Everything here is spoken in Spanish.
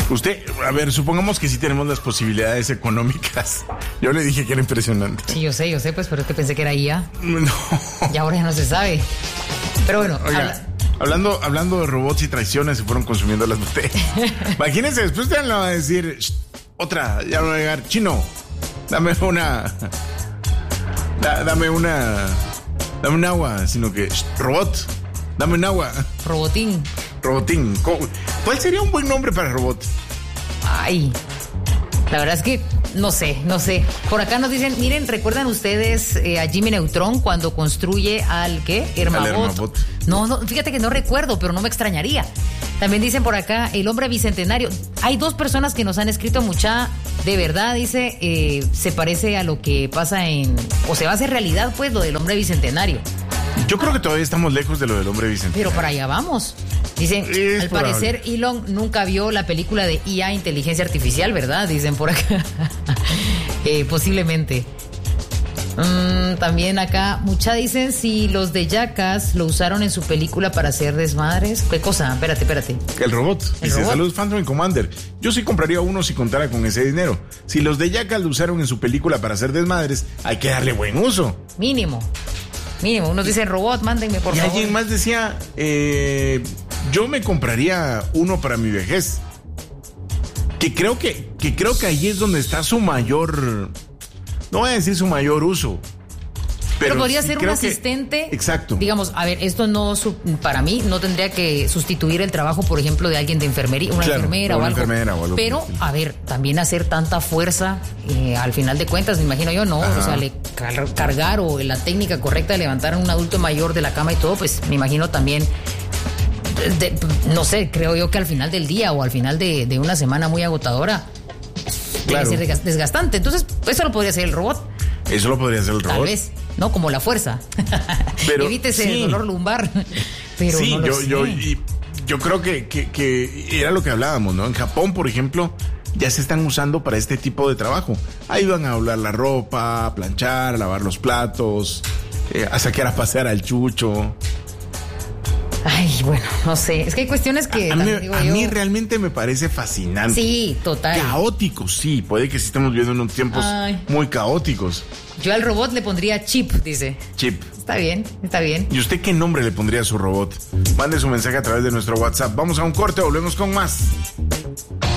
Usted, a ver, supongamos que sí tenemos las posibilidades económicas. Yo le dije que era impresionante. Sí, yo sé, pues, pero es que pensé que era IA. No. Y ahora ya no se sabe. Pero bueno, oiga, hablando de robots y traiciones, se fueron consumiendo las botellas. Imagínense, después te van a decir, otra, ya va a llegar, chino, dame un agua, sino que, robot, dame un agua. Robotín. ¿Cuál sería un buen nombre para robot? Ay, la verdad es que no sé. Por acá nos dicen, miren, ¿recuerdan ustedes a Jimmy Neutron cuando construye al ¿qué? Hermabot. No, fíjate que no recuerdo, pero no me extrañaría. También dicen por acá, el hombre bicentenario. Hay 2 personas que nos han escrito mucha, de verdad, dice, se parece a lo que pasa o se va a hacer realidad, pues, lo del hombre bicentenario. Yo creo que todavía estamos lejos de lo del hombre bicentenario. Pero para allá vamos. Dicen, al parecer Elon nunca vio la película de IA, Inteligencia Artificial, ¿verdad? Dicen por acá. Posiblemente. También acá, mucha dicen si los de Jackass lo usaron en su película para hacer desmadres. ¿Qué cosa? Espérate. El robot. Dice, saludos Phantom y Commander. Yo sí compraría uno si contara con ese dinero. Si los de Jackass lo usaron en su película para hacer desmadres, hay que darle buen uso. Mínimo. Unos dicen robot, mándenme por favor. Y alguien más decía, yo me compraría uno para mi vejez. Que creo que ahí es donde está su mayor, no voy a decir su mayor uso, pero podría sí ser un asistente. Exacto. Digamos, a ver, esto no, para mí no tendría que sustituir el trabajo, por ejemplo, de alguien de enfermería, una enfermera o algo. Pero, a ver, también hacer tanta fuerza, al final de cuentas, me imagino yo, no, ajá. O sea, cargar o la técnica correcta de levantar a un adulto mayor de la cama y todo, pues me imagino también. No sé, creo yo que al final del día o al final de una semana muy agotadora, claro, debe ser desgastante. Entonces, eso lo podría hacer el robot. Eso lo podría hacer el robot. Tal vez, ¿no? Como la fuerza. Pero, evítese el dolor lumbar. Pero sí, no yo creo que era lo que hablábamos, ¿no? En Japón, por ejemplo, ya se están usando para este tipo de trabajo. Ayudan a doblar la ropa, a planchar, a lavar los platos, a sacar a pasear al chucho. Ay, bueno, no sé. Es que hay cuestiones que a mí realmente me parece fascinante. Sí, total. Caótico, sí. Puede que sí estemos viviendo en unos tiempos muy caóticos. Yo al robot le pondría Chip, dice. Chip. Está bien. ¿Y usted qué nombre le pondría a su robot? Mande su mensaje a través de nuestro WhatsApp. Vamos a un corte, volvemos con más.